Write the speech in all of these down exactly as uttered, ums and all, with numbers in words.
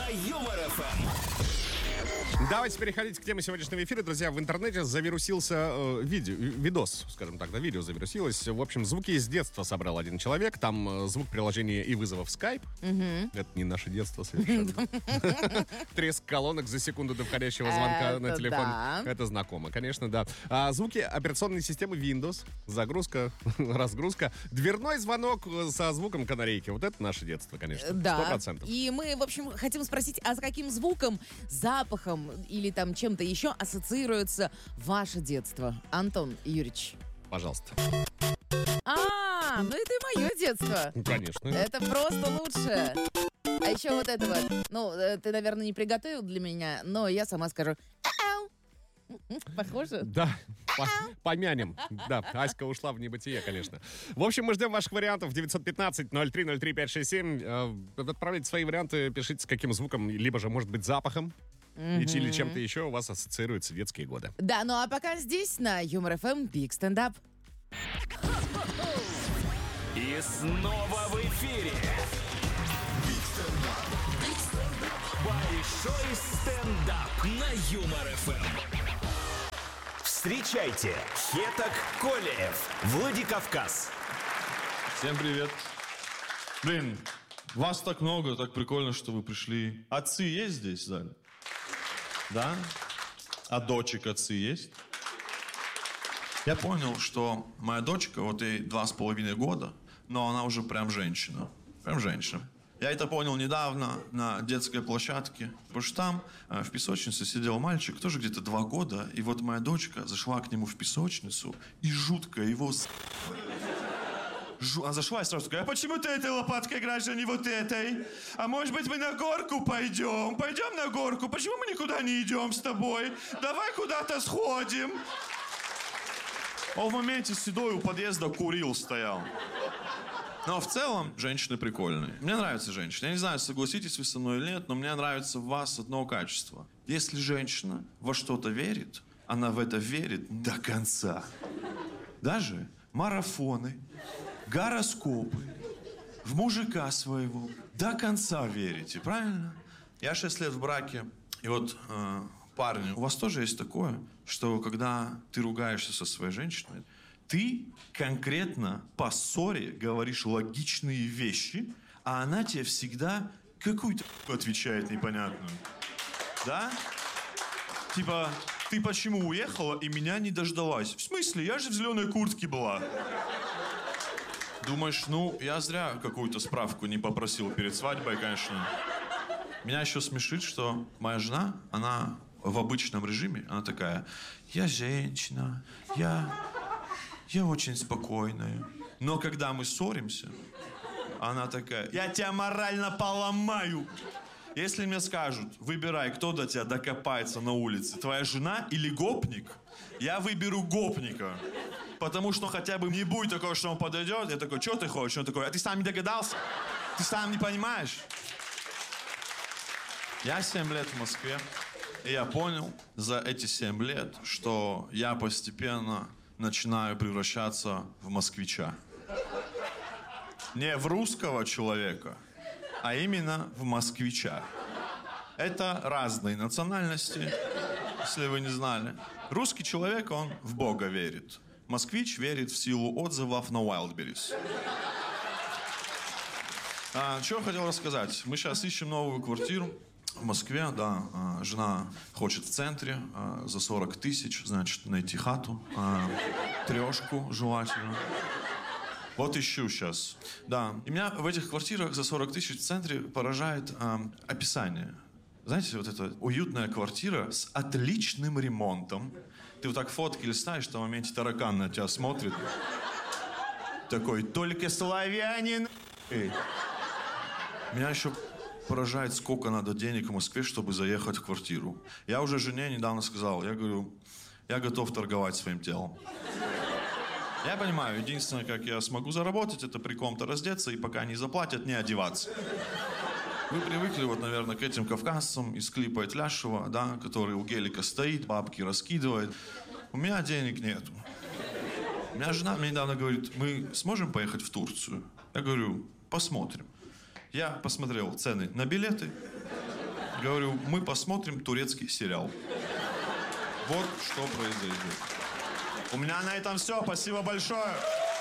на Юмор эф эм. Давайте переходить к теме сегодняшнего эфира. Друзья, в интернете завирусился э, видео, видос, скажем так, да, видео завирусилось. В общем, звуки из детства собрал один человек. Там э, звук приложения и вызовов Skype. Угу. Это не наше детство совершенно. Треск колонок за секунду до входящего звонка на телефон. Это знакомо, конечно, да. Звуки операционной системы Windows. Загрузка, разгрузка. Дверной звонок со звуком канарейки. Вот это наше детство, конечно. Да. Сто процентов. И мы, в общем, хотим спросить, а с каким звуком, запахом или там чем-то еще ассоциируется ваше детство? Антон Юрьевич. Пожалуйста. А, ну это и мое детство. Ну, конечно. Это просто лучше. А еще вот это вот. Ну, ты, наверное, не приготовил для меня, но я сама скажу. Ау. Похоже? Да, по- помянем. Да, Аська ушла в небытие, конечно. В общем, мы ждем ваших вариантов. девятьсот пятнадцать ноль три ноль три пять шесть семь. Э, Отправляйте свои варианты, пишите, с каким звуком, либо же, может быть, запахом. Mm-hmm. Или чем-то еще у вас ассоциируются детские годы. Да, ну а пока здесь на Юмор эф эм Big Stand Up. И снова в эфире большой стендап на Юмор эф эм. Встречайте, Хетак Колеев, Владикавказ. Всем привет. Блин, вас так много, так прикольно, что вы пришли. Отцы есть здесь в зале? Да? А дочек отцы есть? Я понял, что моя дочка, вот ей два с половиной года, но она уже прям женщина. Прям женщина. Я это понял недавно на детской площадке, потому что там э, в песочнице сидел мальчик, тоже где-то два года, и вот моя дочка зашла к нему в песочницу и жутко его с... Жу... Она зашла и сразу такая: а почему ты этой лопаткой играешь, а не вот этой? А может быть мы на горку пойдем? Пойдем на горку? Почему мы никуда не идем с тобой? Давай куда-то сходим. Он в моменте седой у подъезда курил, стоял. Но в целом женщины прикольные. Мне нравятся женщины. Я не знаю, согласитесь вы со мной или нет, но мне нравится в вас одно качество. Если женщина во что-то верит, она в это верит до конца. Даже марафоны, гороскопы, в мужика своего до конца верите, правильно? Я шесть лет в браке, и вот, э, парни, у вас тоже есть такое, что когда ты ругаешься со своей женщиной, ты конкретно по ссоре говоришь логичные вещи, а она тебе всегда какую-то отвечает непонятную. Да? Типа, ты почему уехала и меня не дождалась? В смысле? Я же в зеленой куртке была. Думаешь, ну, я зря какую-то справку не попросил перед свадьбой, конечно. Меня еще смешит, что моя жена, она в обычном режиме, она такая: я женщина, я... Я очень спокойная. Но когда мы ссоримся, она такая: я тебя морально поломаю. Если мне скажут: выбирай, кто до тебя докопается на улице, твоя жена или гопник, я выберу гопника. Потому что хотя бы не будет такого, что он подойдет. Я такой: что ты хочешь? Он такой: а ты сам не догадался? Ты сам не понимаешь? Я семь лет в Москве, и я понял за эти семь лет, что я постепенно начинаю превращаться в москвича. Не в русского человека, а именно в москвича. Это разные национальности, если вы не знали. Русский человек, он в Бога верит. Москвич верит в силу отзывов на Wildberries. А, что я хотел рассказать? Мы сейчас ищем новую квартиру в Москве, да. А, жена хочет в центре а, за сорок тысяч, значит, найти хату. А, трешку желательно. Вот ищу сейчас. Да. И меня в этих квартирах за сорок тысяч в центре поражает а, описание. Знаете, вот эта уютная квартира с отличным ремонтом. Ты вот так фотки листаешь, в том моменте таракан на тебя смотрит. Такой: только славянин. Меня еще поражает, сколько надо денег в Москве, чтобы заехать в квартиру. Я уже жене недавно сказал, я говорю, я готов торговать своим телом. Я понимаю, единственное, как я смогу заработать, это при ком-то раздеться и пока не заплатят, не одеваться. Вы привыкли, вот, наверное, к этим кавказцам из клипа Этляшева, да, который у гелика стоит, бабки раскидывает. У меня денег нету. У меня жена мне недавно говорит: мы сможем поехать в Турцию? Я говорю: посмотрим. Я посмотрел цены на билеты. Говорю, мы посмотрим турецкий сериал. Вот что произойдет. У меня на этом все. Спасибо большое.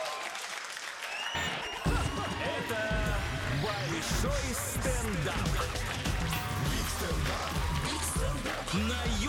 Это большой стендап. Биг стендап. На